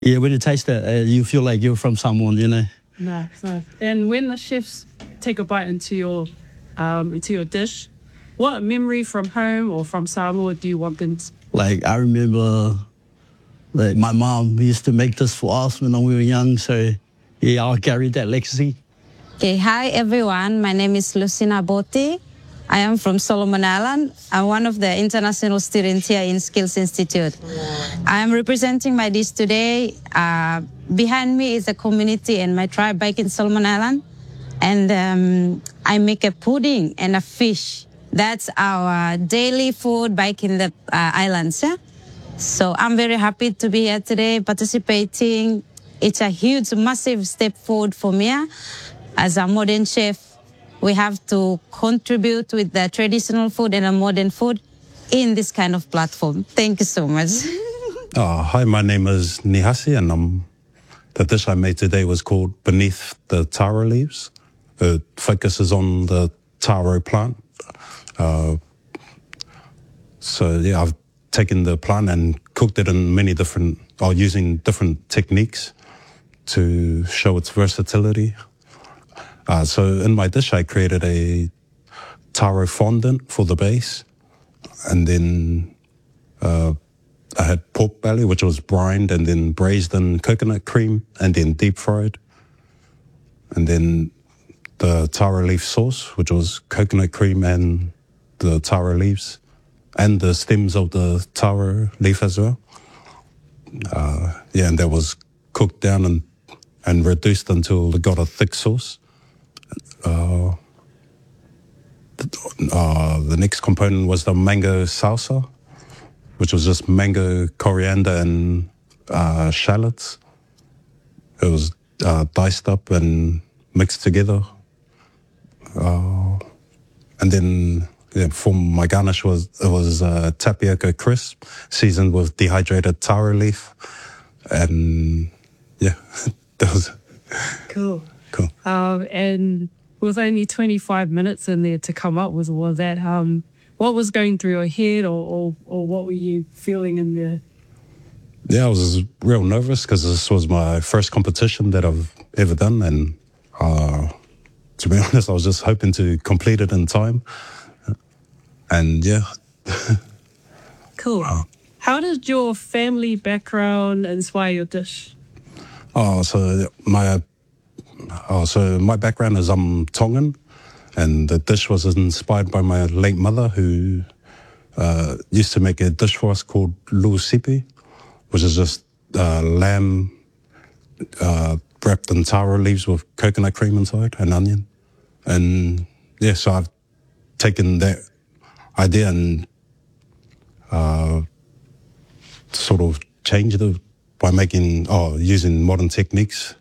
Yeah, when you taste it, you feel like you're from someone, you know. Nice, nice. And when the chefs take a bite into your dish, what memory from home or from Samoa do you want them to? Like, I remember, like, my mom used to make this for us when we were young, so yeah, I'll carry that legacy. Okay, hi everyone. My name is Lucina Botti. I am from Solomon Island. I'm one of the international students here in Skills Institute. I am representing my dish today. Behind me is a community and my tribe back in Solomon Island. And I make a pudding and a fish. That's our daily food back in the islands. Yeah? So I'm very happy to be here today participating. It's a huge, massive step forward for me. As a modern chef, we have to contribute with the traditional food and a modern food in this kind of platform. Thank you so much. Hi, my name is Nihasi, and the dish I made today was called Beneath the Taro Leaves. It focuses on the taro plant. So yeah, I've taken the plant and cooked it in many different, or using different techniques to show its versatility. So in my dish, I created a taro fondant for the base. And then I had pork belly, which was brined and then braised in coconut cream and then deep fried. And then the taro leaf sauce, which was coconut cream and the taro leaves and the stems of the taro leaf as well. And that was cooked down and reduced until it got a thick sauce. The next component was the mango salsa, which was just mango, coriander, and shallots. It was diced up and mixed together. And then for my garnish was tapioca crisp, seasoned with dehydrated taro leaf. And yeah, that was Cool. cool. And with only 25 minutes in there to come up with all that, what was going through your head or what were you feeling in there? Yeah, I was real nervous because this was my first competition that I've ever done. And to be honest, I was just hoping to complete it in time. And yeah. Cool. How did your family background inspire your dish? So my background is I'm Tongan, and the dish was inspired by my late mother, who used to make a dish for us called luusipi, which is just lamb wrapped in taro leaves with coconut cream inside and onion. And yeah, so I've taken that idea and sort of changed it by using modern techniques.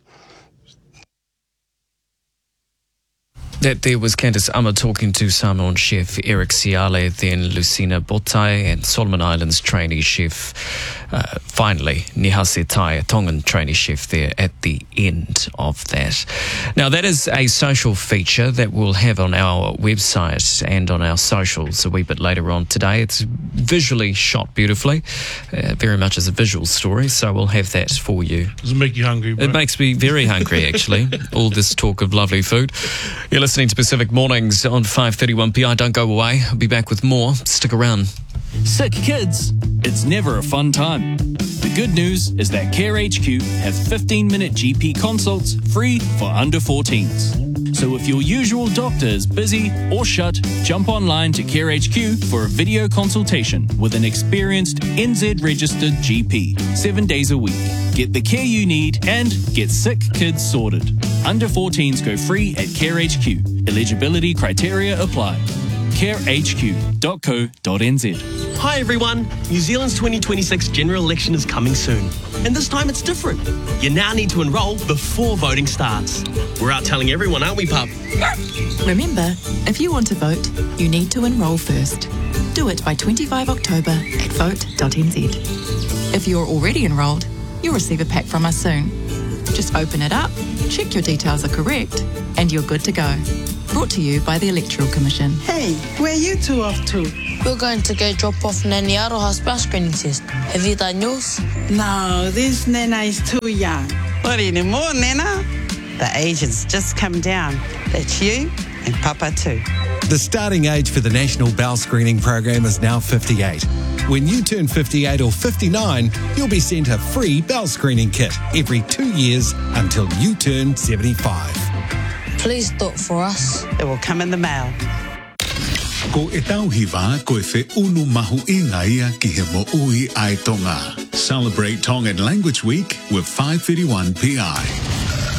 That there was Candice Amma talking to Samoan chef Eric Siale, then Lucina Botai, and Solomon Islands trainee chef, finally, Nihasi Tai, a Tongan trainee chef there at the end of that. Now, that is a social feature that we'll have on our website and on our socials a wee bit later on today. It's visually shot beautifully, very much as a visual story, so we'll have that for you. Does it make you hungry, bro? It makes me very hungry, actually, all this talk of lovely food. You're listening to Pacific Mornings on 5:31 PI. Don't go away. I'll be back with more. Stick around. Sick kids, it's never a fun time. The good news is that Care HQ have 15-minute GP consults free for under 14s. So if your usual doctor is busy or shut, jump online to Care HQ for a video consultation with an experienced NZ-registered GP, 7 days a week. Get the care you need and get sick kids sorted. Under 14s go free at Care HQ. Eligibility criteria apply. carehq.co.nz. Hi everyone, New Zealand's 2026 general election is coming soon. And this time it's different. You now need to enrol before voting starts. We're out telling everyone, aren't we, pup? Remember, if you want to vote, you need to enrol first. Do it by 25 October at vote.nz. If you're already enrolled, you'll receive a pack from us soon. Just open it up, check your details are correct, and you're good to go. Brought to you by the Electoral Commission. Hey, where you two off to? We're going to go drop off Nanny Aroha's bell screening test. Have you done yours? No, this Nana is too young. Not anymore, Nana. The age has just come down. That's you and Papa too. The starting age for the National Bowel Screening Program is now 58. When you turn 58 or 59, you'll be sent a free bowel screening kit every 2 years until you turn 75. Please do it for us. It will come in the mail. Ko e tauhiwa ko e whi unu mahu inga ia ki he mo ui ai Tonga. Celebrate Tongan Language Week with 531 PI.